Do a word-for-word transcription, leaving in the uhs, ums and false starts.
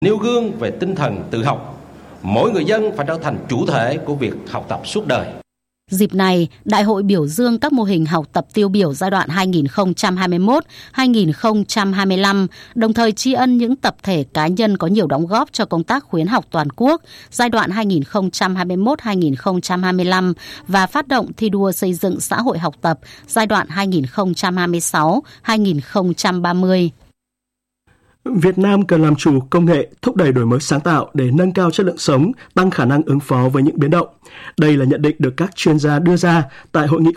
Nêu gương về tinh thần tự học, mỗi người dân phải trở thành chủ thể của việc học tập suốt đời. Dịp này, Đại hội biểu dương các mô hình học tập tiêu biểu giai đoạn hai nghìn không trăm hai mươi mốt đến hai nghìn không trăm hai mươi lăm, đồng thời tri ân những tập thể cá nhân có nhiều đóng góp cho công tác khuyến học toàn quốc giai đoạn hai nghìn không trăm hai mươi mốt đến hai nghìn không trăm hai mươi lăm và phát động thi đua xây dựng xã hội học tập giai đoạn hai nghìn không trăm hai mươi sáu đến hai nghìn không trăm ba mươi. Việt Nam cần làm chủ công nghệ, thúc đẩy đổi mới sáng tạo để nâng cao chất lượng sống, tăng khả năng ứng phó với những biến động. Đây là nhận định được các chuyên gia đưa ra tại hội nghị